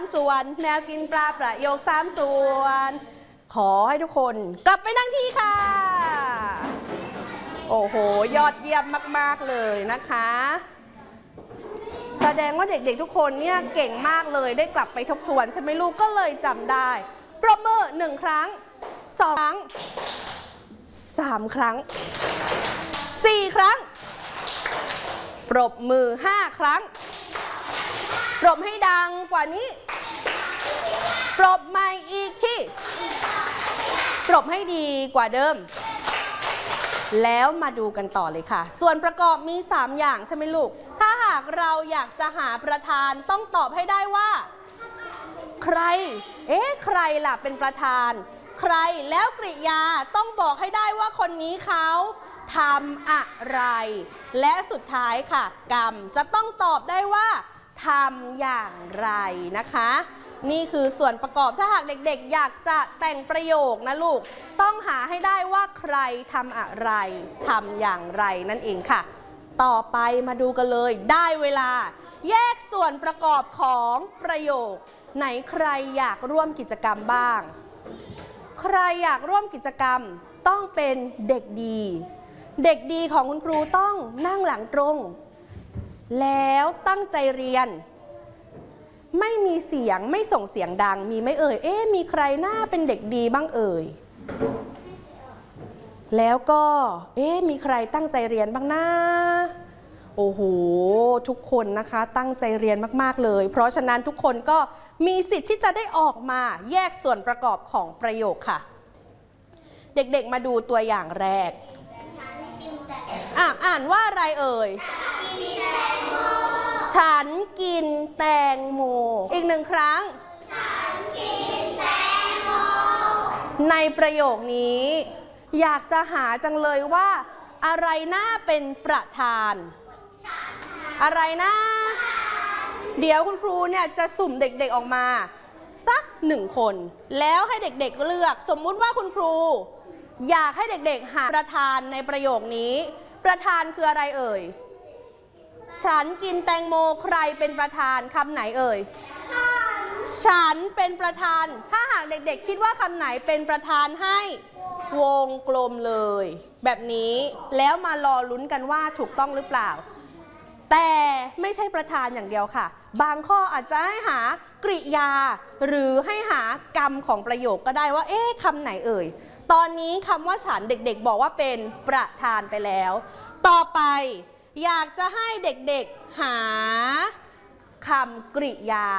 3 ส่วนแมวกินปลาประโยค3 ส่วนขอให้ทุกคนกลับไปนั่งที่ค่ะโอ้โหยอดเยี่ยมมากๆเลยนะคะแสดงว่าเด็กๆทุกคนเนี่ยเก่งมากเลยได้กลับไปทบทวนใช่ไหมลูกก็เลยจำได้ปรบมือ1 ครั้ง2 ครั้ง3 ครั้ง4 ครั้งปรบมือ5 ครั้งปรบให้ดังกว่านี้ปรบใหม่อีกที่ปรบให้ดีกว่าเดิมแล้วมาดูกันต่อเลยค่ะส่วนประกอบมี3 อย่างใช่ไหมลูกถ้าหากเราอยากจะหาประธานต้องตอบให้ได้ว่าใครใครล่ะเป็นประธานใครแล้วกริยาต้องบอกให้ได้ว่าคนนี้เขาทำอะไรและสุดท้ายค่ะกรรมจะต้องตอบได้ว่าทำอย่างไรนะคะนี่คือส่วนประกอบถ้าหากเด็กๆอยากจะแต่งประโยคนะลูกต้องหาให้ได้ว่าใครทำอะไรทำอย่างไรนั่นเองค่ะต่อไปมาดูกันเลยได้เวลาแยกส่วนประกอบของประโยคไหนใครอยากร่วมกิจกรรมบ้างใครอยากร่วมกิจกรรมต้องเป็นเด็กดีเด็กดีของคุณครูต้องนั่งหลังตรงแล้วตั้งใจเรียนไม่มีเสียงไม่ส่งเสียงดังมีไหมเอ่ยมีใครน่าเป็นเด็กดีบ้างเอ่ยแล้วก็มีใครตั้งใจเรียนบ้างนะโอ้โหทุกคนนะคะตั้งใจเรียนมากๆเลยเพราะฉะนั้นทุกคนก็มีสิทธิ์ที่จะได้ออกมาแยกส่วนประกอบของประโยคค่ะเด็กๆมาดูตัวอย่างแรกอ่านว่าอะไรเอ่ยฉันกินแตงโมอีก1 ครั้งฉันกินแตงโมในประโยคนี้อยากจะหาจังเลยว่าอะไรน่าเป็นประธานอะไรนะเดี๋ยวคุณครูเนี่ยจะสุ่มเด็กๆออกมาสัก1 คนแล้วให้เด็กๆเลือกสมมุติว่าคุณครูอยากให้เด็กๆหาประธานในประโยคนี้ประธานคืออะไรเอ่ยฉันกินแตงโมใครเป็นประธานคำไหนเอ่ยฉันเป็นประธานถ้าหากเด็กๆคิดว่าคำไหนเป็นประธานให้วงกลมเลยแบบนี้แล้วมารอลุ้นกันว่าถูกต้องหรือเปล่าแต่ไม่ใช่ประธานอย่างเดียวค่ะบางข้ออาจจะให้หากริยาหรือให้หากรรมของประโยคก็ได้ว่าคำไหนเอ่ยตอนนี้คำว่าฉันเด็กๆบอกว่าเป็นประธานไปแล้วต่อไปอยากจะให้เด็กๆหาคำกริยา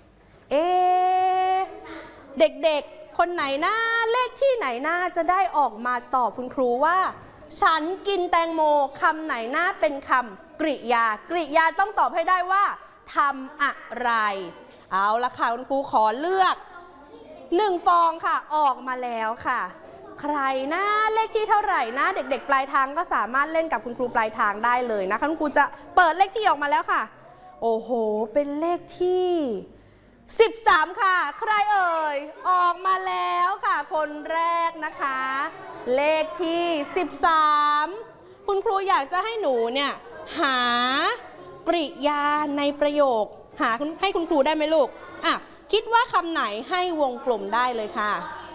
เด็กๆคนไหนนะเลขที่ไหนน่าจะได้ออกมาตอบคุณครูว่าฉันกินแตงโมคำไหนน่าเป็นคำกริยากริยาต้องตอบให้ได้ว่าทำอะไรเอาละค่ะคุณครูขอเลือก1 ฟองค่ะออกมาแล้วค่ะใครนะเลขที่เท่าไหร่นะเด็กๆปลายทางก็สามารถเล่นกับคุณครูปลายทางได้เลยนะคะคุณครูจะเปิดเลขที่ออกมาแล้วค่ะโอ้โหเป็นเลขที่13ค่ะใครเอ่ยออกมาแล้วค่ะคนแรกนะคะเลขที่13คุณครูอยากจะให้หนูเนี่ยหากริยาในประโยคหาให้คุณครูได้ไหมลูกคิดว่าคำไหนให้วงกลมได้เลยค่ะ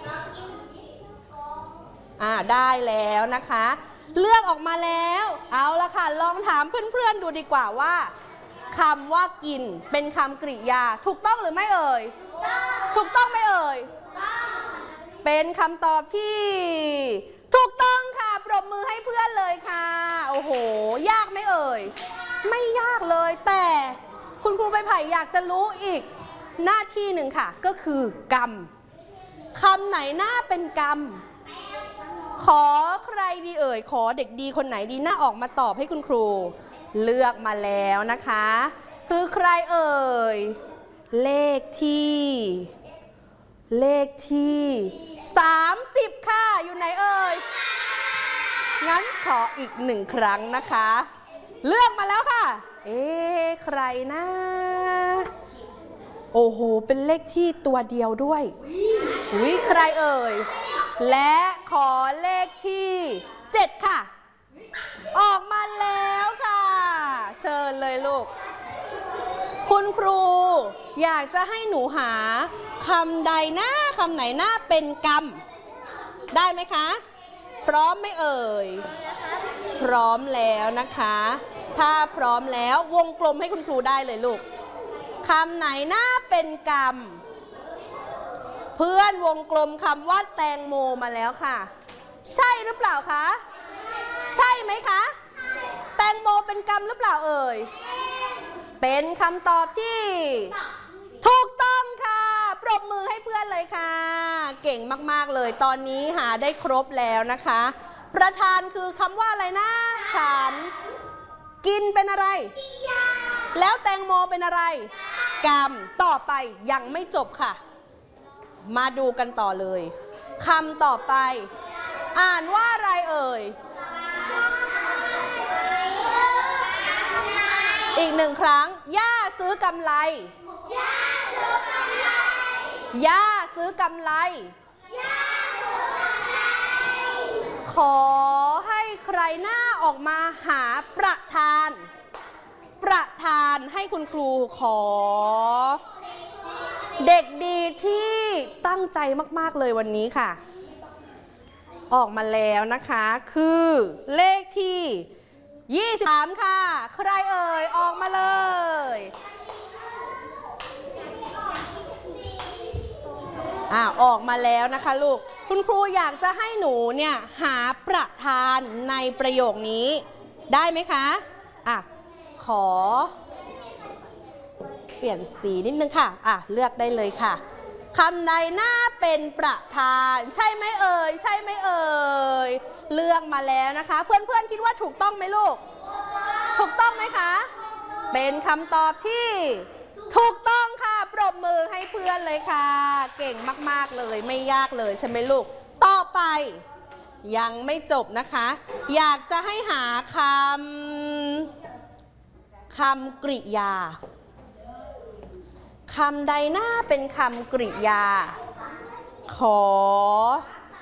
ได้แล้วนะคะเลือกออกมาแล้วเอาละค่ะลองถามเพื่อนๆดูดีกว่าว่าคำว่ากินเป็นคำกริยาถูกต้องหรือไม่เอ่ยถูกต้องไหมเอ่ยเป็นคำตอบที่ถูกต้องค่ะปรบมือให้เพื่อนเลยค่ะโอ้โหยากไหมเอ่ยไม่ยากเลยแต่คุณครูใบไผ่อยากจะรู้อีกหน้าที่หนึ่งค่ะก็คือกรรมคำไหนน่าเป็นกรรมขอใครดีเอ่ยขอเด็กดีคนไหนดีน่าออกมาตอบให้คุณครูเลือกมาแล้วนะคะคือใครเอ่ยเลขที่30ค่ะอยู่ไหนเอ่ยงั้นขออีก1 ครั้งนะคะเลือกมาแล้วค่ะใครนะโอ้โหเป็นเลขที่ตัวเดียวด้วยใครเอ่ยและขอเลขที่7ค่ะออกมาแล้วค่ะเชิญเลยลูกคุณครูอยากจะให้หนูหาคำใดหน้าคำไหนหน้าเป็นกรรมได้ไหมคะพร้อมไหมเอ่ยพร้อมแล้วนะคะถ้าพร้อมแล้ววงกลมให้คุณครูได้เลยลูกคำไหนหน้าเป็นกรรมเพื่อนวงกลมคำว่าแตงโมมาแล้วค่ะใช่หรือเปล่าคะใช่ไหมคะแตงโมเป็นกรรมหรือเปล่าเอ่ยเป็นคำตอบที่ถูกต้องค่ะปรบมือให้เพื่อนเลยค่ะเก่งมากๆเลยตอนนี้หาได้ครบแล้วนะคะประธานคือคำว่าอะไรนะฉันกินเป็นอะไรแล้วแตงโมเป็นอะไรกรรมต่อไปยังไม่จบค่ะมาดูกันต่อเลยคำต่อไปอ่านว่าอะไรเอ่ยอีกหนึ่งครั้งย่าซื้อกำไรย่าซื้อกำไรขอให้ใครหน้าออกมาหาประธานให้คุณครูขอเด็กดีที่ตั้งใจมากๆเลยวันนี้ค่ะออกมาแล้วนะคะคือเลขที่23ค่ะใครเอ่ยออกมาเลยออกมาแล้วนะคะลูกคุณครูอยากจะให้หนูเนี่ยหาประธานในประโยคนี้ได้ไหมคะขอเปลี่ยนสีนิดนึงค่ะเลือกได้เลยค่ะคำใดหน้าเป็นประธานใช่ไหมเอ่ยใช่ไหมเอ่ยเลือกมาแล้วนะคะเพื่อนๆคิดว่าถูกต้องไหมลูกถูกต้องไหมคะเป็นคำตอบที่ถูกต้องค่ะปรบมือให้เพื่อนเลยค่ะเก่งมากๆเลยไม่ยากเลยใช่ไหมลูกต่อไปยังไม่จบนะคะอยากจะให้หาคำกริยาคำใดหน้าเป็นคำกริยาขอ